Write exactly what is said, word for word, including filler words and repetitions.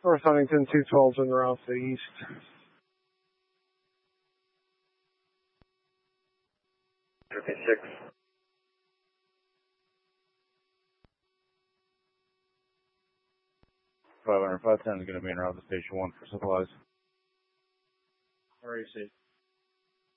North Huntington, two twelve's in route to the east. fifty-six. five hundred, five ten is going to be en route to station one for supplies. Where is it?